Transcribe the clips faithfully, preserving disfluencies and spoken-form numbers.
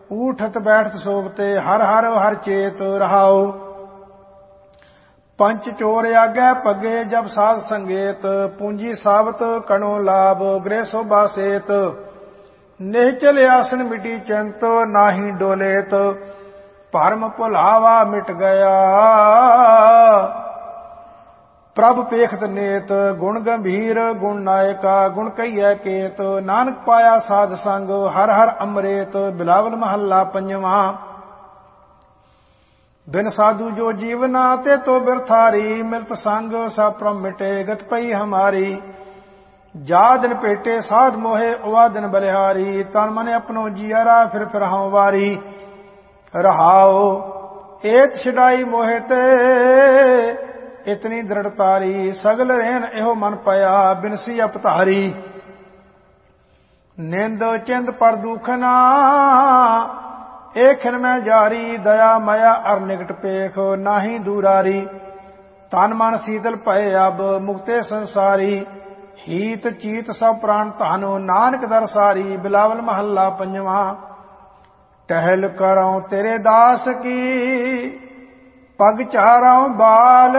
ਊਠਤ ਬੈਠਤ ਸੋਭਤੇ ਹਰ ਹਰ ਹਰ ਚੇਤ ਰਹਾਉ। ਪੰਚ ਚੋਰ ਆਗੈ ਪੱਗੇ ਜਬ ਸਾਧ ਸੰਗੇਤ ਪੂੰਜੀ ਸਾਬਤ ਕਣੋ ਲਾਭ ਗ੍ਰਹਿ ਸੋਭਾ ਸੇਤ। ਨਿਹਚਲ ਆਸਨ ਮਿਟੀ ਚੰਤ ਨਾਹੀ ਡੋਲੇਤ ਭਰਮ ਭੁਲਾਵਾ ਮਿਟ ਗਿਆ। ਪ੍ਰਭ ਪੇਖਤ ਨੇਤ ਗੁਣ ਗੰਭੀਰ ਗੁਣ ਨਾਇਕਾ ਗੁਣ ਕਹੀਐ ਕੇਤ। ਨਾਨਕ ਪਾਇਆ ਸਾਧ ਸੰਗ ਹਰ ਹਰ ਅੰਮ੍ਰਿਤ। ਬਿਲਾਵਲ ਮਹੱਲਾ ਪੰਜਵਾਂ। ਬਿਨ ਸਾਧੂ ਜੋ ਜੀਵਨਾ ਤੇ ਤੋ ਬਿਰਥਾਰੀ ਮਿਲਤ ਸੰਗ ਸਭ ਪ੍ਰਮ ਮਿਟੇ ਗਤ ਪਈ ਹਮਾਰੀ। ਜਾ ਦਿਨ ਭੇਟੇ ਸਾਧ ਮੋਹੇ ਉਵਾ ਦਿਨ ਬਲਿਹਾਰੀ। ਤਨ ਮਨ ਆਪਣੋ ਜੀਅਰਾ ਫਿਰ ਫਿਰ ਹਉ ਵਾਰੀ। ਰਹਾਉ ਏਤ ਛਡਾਈ ਮੋਹਿ ਤੇ ਇਤਨੀ ਦ੍ਰਿੜਤਾਰੀ। ਸਗਲ ਰਹਿਨ ਇਹੋ ਮਨ ਪਿਆ ਬਿਨਸੀ ਅਪਤਾਰੀ। ਨਿੰਦ ਚਿੰਦ ਪਰ ਦੁਖਨਾ ਇਹ ਖਿਨ ਮੈਂ ਜਾਰੀ। ਦਇਆ ਮਾਇਆ ਅਰ ਨਿਕਟ ਪੇਖ ਨਾਹੀ ਦੂਰਾਰੀ। ਤਨ ਮਨ ਸੀਤਲ ਭਏ ਅਬ ਮੁਕਤੇ ਸੰਸਾਰੀ। ਹੀਤ ਚੀਤ ਸਭ ਪ੍ਰਾਣ ਧਾਨੋ ਨਾਨਕ ਦਰਸਾਰੀ। ਬਿਲਾਵਲ ਮਹੱਲਾ ਪੰਜਵਾਂ। ਟਹਿਲ ਕਰਉ ਤੇਰੇ ਦਾਸ ਕੀ ਪਗ ਚਾਰਉ ਬਾਲ।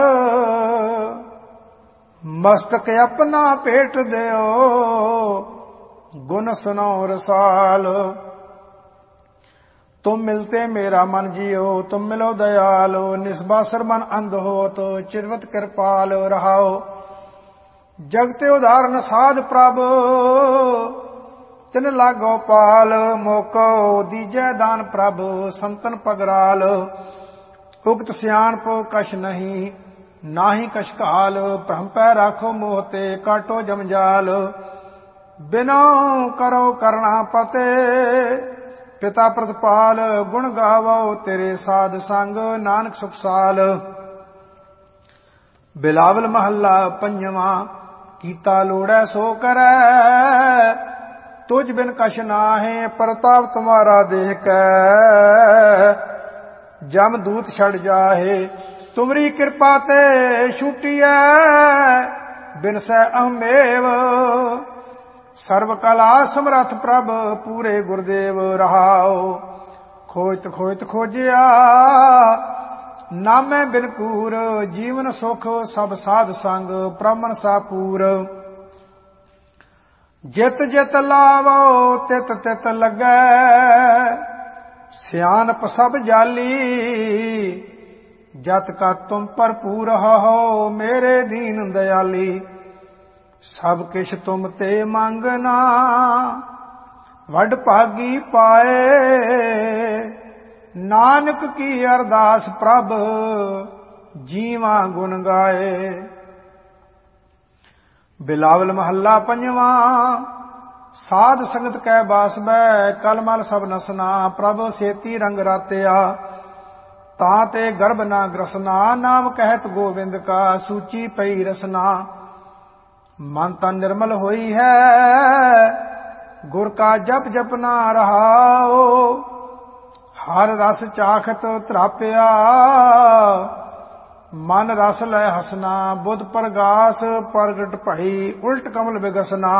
ਮਸਤਕ ਆਪਣਾ ਭੇਟ ਦਿਓ ਗੁਣ ਸੁਨੋ ਰਸਾਲ। ਤੁਮ ਮਿਲਤੇ ਮੇਰਾ ਮਨ ਜੀਓ ਤੁਮ ਮਿਲੋ ਦਇਆਲੋ। ਨਿਸਬਾਸਰ ਮਨ ਅੰਧ ਹੋਤ ਚਿਰਵਤ ਕਿਰਪਾਲ। ਰਹਾਓ ਜਗਤੇ ਉਦਾਹਰਨ ਸਾਧ ਪ੍ਰਭ ਤਿਨ ਲਾਗੋ ਪਾਲ। ਮੋਕੋ ਦੀਜੈ ਦਾਨ ਪ੍ਰਭ ਸੰਤਨ ਪਗਰਾਲ। ਉਕਤ ਸਿਆਣਪ ਕਛ ਨਹੀਂ ਨਾਹੀ ਕਛ ਕਾਲ। ਭ੍ਰਮ ਪੈ ਰਾਖੋ ਮੋਹ ਤੇ ਕਾਟੋ ਜਮਜਾਲ। ਬਿਨਉ ਕਰੋ ਕਰਣਾ ਪਤੇ ਪਿਤਾ ਪ੍ਰਤਪਾਲ। ਗੁਣ ਗਾਵੋ ਤੇਰੇ ਸਾਧ ਸੰਗ ਨਾਨਕ ਸੁਖ ਸਾਲ। ਬਿਲਾਵਲ ਮਹੱਲਾ ਪੰਜਵਾਂ। ਕੀਤਾ ਲੋੜੈ ਸੋ ਕਰੈ ਤੁਝ ਬਿਨ ਕਛ ਨਾਹੇ। ਪ੍ਰਤਾਪ ਤੁਮਾਰਾ ਦੇਖ ਕੈ ਜਮ ਦੂਤ ਛੜ ਜਾਹੇ। ਤੁਮਰੀ ਕਿਰਪਾ ਤੇ ਛੁਟੀਐ ਬਿਨਸੈ ਅਹਮੇਵ। ਸਰਬ ਕਲਾ ਸਮਰੱਥ ਪ੍ਰਭ ਪੂਰੇ ਗੁਰਦੇਵ। ਰਹਾਉ ਖੋਜਤ ਖੋਜਤ ਖੋਜਿਆ ਨਾਮੈ ਬਿਨ ਕੂਰ। ਜੀਵਨ ਸੁਖ ਸਭ ਸਾਧ ਸੰਗ ਪ੍ਰਮਨ ਸਾਪੂਰ। ਜਿਤ ਜਿਤ ਲਾਵੋ ਤਿਤ ਤਿਤ ਲੱਗੈ ਸਿਆਣਪ ਸਭ ਜਾਲੀ। ਜਤ ਕਾ ਤੁਮ ਭਰਪੂਰ ਹੋ ਮੇਰੇ ਦੀਨ ਦਇਆਲੀ। ਸਭ ਕਿਛ ਤੁਮ ਤੇ ਮੰਗਨਾ ਵੱਡ ਭਾਗੀ ਪਾਏ। ਨਾਨਕ ਕੀ ਅਰਦਾਸ ਪ੍ਰਭ ਜੀਵਾਂ ਗੁਣ ਗਾਏ। ਬਿਲਾਵਲ ਮਹੱਲਾ ਪੰਜਵਾਂ। ਸਾਧ ਸੰਗਤ ਕੈ ਬਾਸ ਬੈ ਕਲਮਲ ਸਭ ਨਸਨਾ। ਪ੍ਰਭ ਸੇਤੀ ਰੰਗ ਰਾਤਿਆ ਤਾਂ ਤੇ ਗਰਭ ਨਾ ਗ੍ਰਸਨਾ। ਨਾਮ ਕਹਿਤ ਗੋਬਿੰਦ ਕਾ ਸੂਚੀ ਪਈ ਰਸਨਾ। ਮਨ ਤਨ ਨਿਰਮਲ ਹੋਈ ਹੈ ਗੁਰ ਕਾ ਜਪ ਜਪਨਾ। ਰਹਾਓ ਹਰ ਰਸ ਚਾਖਤ ਤਰਾਪਿਆ ਮਨ ਰਸ ਲੈ ਹਸਨਾ। ਬੁੱਧ ਪ੍ਰਗਾਸ ਪ੍ਰਗਟ ਭਈ ਉਲਟ ਕਮਲ ਬਿਗਸਨਾ।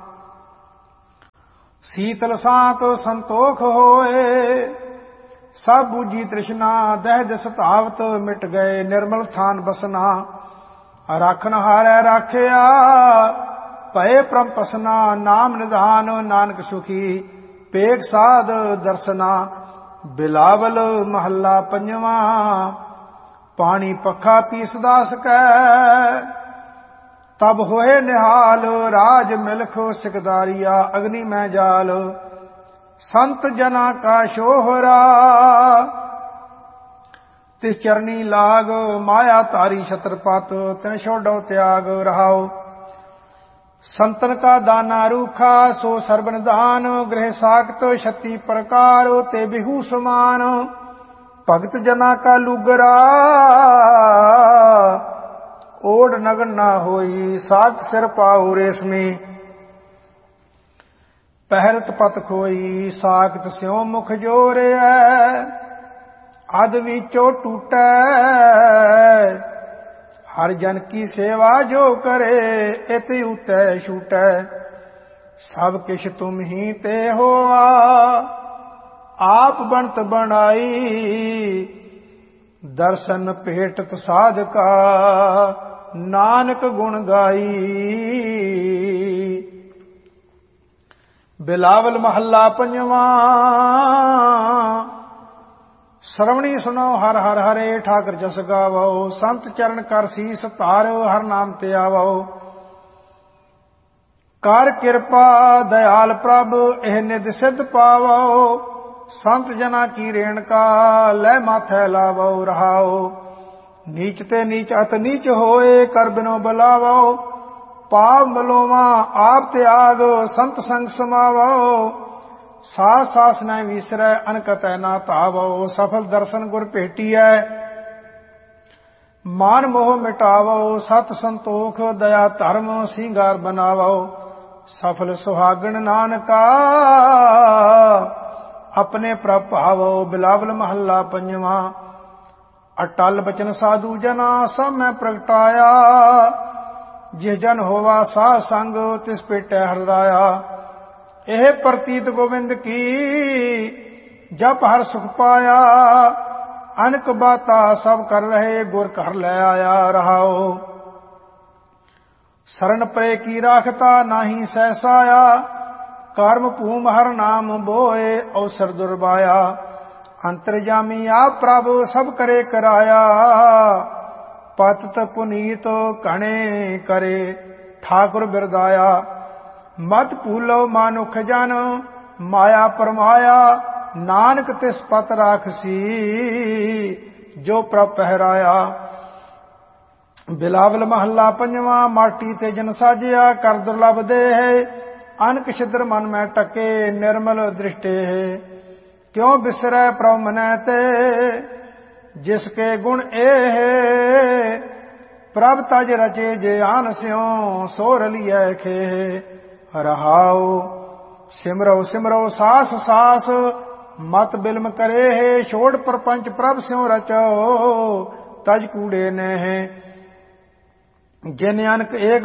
ਸੀਤਲ ਸਾਤ ਸੰਤੋਖ ਹੋਏ ਸਭ ਬੂਝੀ ਤ੍ਰਿਸ਼ਨਾ। ਦਹਿ ਦਿਸ ਧਾਵਤ ਮਿਟ ਗਏ ਨਿਰਮਲ ਥਾਨ ਬਸਨਾ। ਰਾਖਨ ਹਾਰੈ ਰਾਖਿਆ ਭਏ ਪ੍ਰਮ ਪਸਨਾ। ਨਾਮ ਨਿਧਾਨ ਨਾਨਕ ਸੁਖੀ ਪੇਖ ਸਾਧ ਦਰਸਨਾ। ਬਿਲਾਵਲ ਮਹੱਲਾ ਪੰਜਵਾਂ। ਪਾਣੀ ਪੱਖਾ ਪੀਸਦਾ ਸਕੈ ਤਬ ਹੋਏ ਨਿਹਾਲ। ਰਾਜ ਮਿਲਖ ਸਿਕਦਾਰੀਆ ਅਗਨੀ ਮੈਂ ਜਾਲ। ਸੰਤ ਜਨਾ ਕਾ ਸ਼ੋਹਰਾ ਤਿਸ ਚਰਨੀ ਲਾਗ। ਮਾਇਆ ਧਾਰੀ ਛਤਰਪਤ ਤਿਨ ਛੋਡੋ ਤਿਆਗ। ਰਹਾਉ ਸੰਤਨ ਕਾ ਦਾਨਾ ਰੂਖਾ ਸੋ ਸਰਬ ਨਿਧਾਨ। ਗ੍ਰਹਿ ਸਾਖਤ ਛੱਤੀ ਪ੍ਰਕਾਰ ਤੇ ਬਿਹੂ ਸਮਾਨ। ਭਗਤ ਜਨਾ ਕਾ ਲੂਗਰਾ ਓੜ ਨਗਨ ਨਾ ਹੋਈ। ਸਾਖਤ ਸਿਰ ਪਾਉ ਰੇਸ਼ਮੀ ਪਹਿਰਤ ਪਤ ਖੋਈ। ਸਾਖਤ ਸਿਉ ਮੁਖ ਜੋਰਿਐ ਅਧ ਵਿੱਚੋ ਟੂਟੈ। ਹਰ ਜਨ ਕੀ ਸੇਵਾ ਜੋ ਕਰੇ ਇਤ ਉਤੈ ਛੂਟੈ। ਸਭ ਕਿਛ ਤੁਮ ਹੀ ਤੇ ਹੋਆ ਆਪ ਬਣਤ ਬਣਾਈ। ਦਰਸ਼ਨ ਭੇਟਤ ਸਾਧਕਾ ਨਾਨਕ ਗੁਣ ਗਾਈ। ਬਿਲਾਵਲ ਮਹੱਲਾ ਪੰਜਵਾਂ। ਸਰਵਣੀ ਸੁਣੋ ਹਰ ਹਰ ਹਰੇ ਠਾਕਰ ਜਸ ਗਾਵੋ। ਸੰਤ ਚਰਨ ਕਰ ਸੀਸ ਧਾਰਿਓ ਹਰ ਨਾਮ ਤੇ ਆਵੋ। ਕਰ ਕਿਰਪਾ ਦਇਆਲ ਪ੍ਰਭ ਇਹ ਨਿਧ ਸਿੱਧ ਪਾਵੋ। ਸੰਤ ਜਨਾ ਕੀ ਰੇਣਕਾ ਲੈ ਮਾਥੈ ਲਾਵੋ ਰਹਾਓ। ਨੀਚ ਤੇ ਨੀਚ ਅਤ ਨੀਚ ਹੋਏ ਕਰ ਬਿਨੋ ਬੁਲਾਵੋ। ਪਾਪ ਮਲੋਵਾ ਆਪ ਤਿਆਗ ਸੰਤ ਸੰਗ ਸਮਾਵੋ। ਸਾਸ ਸਾਸ ਨ ਵਿਸਰੈ ਅਨਕਤੈ ਨਾ ਧਾਵੋ। ਸਫਲ ਦਰਸ਼ਨ ਗੁਰ ਭੇਟੀਐ ਮਾਨ ਮੋਹ ਮਿਟਾਵੋ। ਸਤ ਸੰਤੋਖ ਦਇਆ ਧਰਮ ਸਿੰਗਾਰ ਬਨਾਵੋ। ਸਫਲ ਸੁਹਾਗਣ ਨਾਨਕਾ ਆਪਣੇ ਪ੍ਰਭ ਭਾਵੋ। ਬਿਲਾਵਲ ਮਹੱਲਾ ਪੰਜਵਾਂ। ਅਟਲ ਬਚਨ ਸਾਧੂ ਜਨਾ ਸਭ ਮੈਂ ਪ੍ਰਗਟਾਇਆ। ਜਿਸ ਜਨ ਹੋਵਾ ਸਾਧ ਸੰਗ ਤਿਸ ਭੇਟੈ ਹਰਿ ਰਾਇਆ। ਇਹ ਪ੍ਰਤੀਤ ਗੋਬਿੰਦ ਕੀ ਜਪ ਹਰ ਸੁਖ ਪਾਇਆ। ਅਨਕ ਬਾਤਾ ਸਭ ਕਰ ਰਹੇ ਗੁਰ ਘਰ ਲੈ ਆਇਆ ਰਹਾਓ। ਸਰਨ ਪਰੇ ਕੀ ਰਾਖਤਾ ਨਾਹੀ ਸਹਿਸਾਇਆ। ਕਰਮ ਭੂਮ ਹਰ ਨਾਮ ਬੋਏ ਅਵਸਰ ਦੁਰਬਾਇਆ। ਅੰਤਰਜਾਮੀ ਆਪ ਪ੍ਰਭ ਸਭ ਕਰੇ ਕਰਾਇਆ। ਪਤਿਤ ਪੁਨੀਤ ਘਣੇ ਕਰੇ ਠਾਕੁਰ ਬਿਰਦਾਇਆ। ਮਤ ਭੂਲੋ ਮਾਨੁਖ ਜਨ ਮਾਇਆ ਪਰਮਾਇਆ। ਨਾਨਕ ਤਿਸ ਪਤ ਰਾਖਸੀ ਜੋ ਪ੍ਰਭ ਪਹਿਰਾਇਆ। ਬਿਲਾਵਲ ਮਹੱਲਾ ਪੰਜਵਾਂ। ਮਾਟੀ ਤੇ ਜਨ ਸਾਜਿਆ ਕਰ ਦੁਰਲਭ ਦੇਹ। ਅਨਕ ਛਿਦਰ ਮਨ ਮੈਂ ਟਕੇ ਨਿਰਮਲ ਦ੍ਰਿਸ਼ਟੇ। ਕਿਉ ਬਿਸਰੈ ਪ੍ਰਭ ਮਨੈ ਤੇ ਜਿਸ ਕੇ ਗੁਣ ਇਹ। ਪ੍ਰਭ ਤਜ ਰਚੇ ਜੇ ਆਨ ਸਿਉ ਸੋ ਰਲੀਐ ਖੇਹ। ਰਹਾਉ ਸਿਮਰੋ ਸਿਮਰੋ ਸਾਸ ਸਾਸ ਮਤ ਬਿਲਮ ਕਰੇ। ਛੋੜ ਪਰਪੰਚ ਪ੍ਰਭ ਸਿਉ ਰਚੋ ਤਜ ਕੂੜੇ ਨਹਿ। ਜਿਨ ਅਨਕ ਏਕ